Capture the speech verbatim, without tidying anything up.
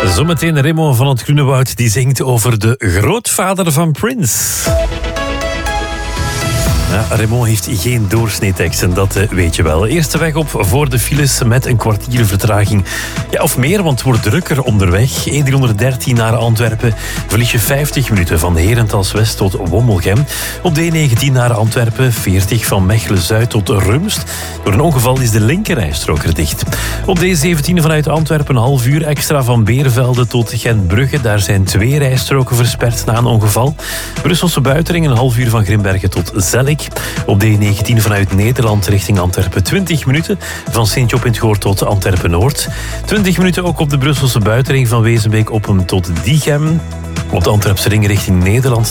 Zometeen Remo van het Groenewoud die zingt over de grootvader van Prince. Ja, Remo heeft geen doorsneeteksten, dat uh, weet je wel. Eerste weg op voor de files met een kwartier vertraging. Ja, of meer, want het wordt drukker onderweg. E driehonderddertien naar Antwerpen verlies je vijftig minuten van Herentals West tot Wommelgem. Op de E negentien naar Antwerpen veertig van Mechelen-Zuid tot Rumst. Door een ongeval is de linkerrijstrook er dicht. Op de E zeventien vanuit Antwerpen een half uur extra van Beervelde tot Gentbrugge. Daar zijn twee rijstroken versperd na een ongeval. Brusselse Buitenring een half uur van Grimbergen tot Zellik. Op de E negentien vanuit Nederland richting Antwerpen twintig minuten. Van Sint-Job in het Goor tot Antwerpen-Noord. twintig minuten ook op de Brusselse Buitenring van Wezenbeek-Oppen tot Diegem. Op de Antwerpse ring richting Nederland